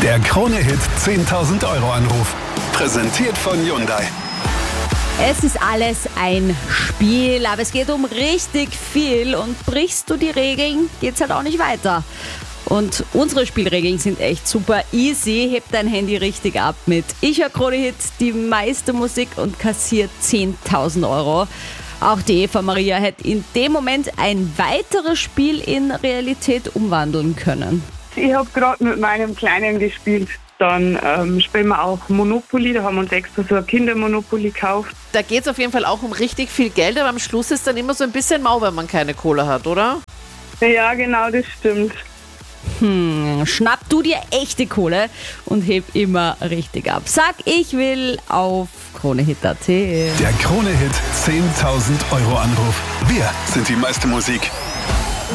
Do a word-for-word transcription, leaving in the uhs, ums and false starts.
Der Krone-Hit zehntausend Euro Anruf. Präsentiert von Hyundai. Es ist alles ein Spiel, aber es geht um richtig viel und brichst du die Regeln, geht's halt auch nicht weiter. Und unsere Spielregeln sind echt super easy. Heb dein Handy richtig ab mit Ich höre Krone-Hit, die meiste Musik und kassiert zehntausend Euro. Auch die Eva Maria hätte in dem Moment ein weiteres Spiel in Realität umwandeln können. Ich habe gerade mit meinem Kleinen gespielt. Dann ähm, spielen wir auch Monopoly, da haben wir uns extra so ein Kindermonopoly gekauft. Da geht es auf jeden Fall auch um richtig viel Geld, aber am Schluss ist dann immer so ein bisschen mau, wenn man keine Kohle hat, oder? Ja, genau, das stimmt. Hm, schnapp du dir echte Kohle und heb immer richtig ab. Sag, ich will auf Kronehit punkt at. Der Krone-Hit zehntausend Euro Anruf. Wir sind die meiste Musik.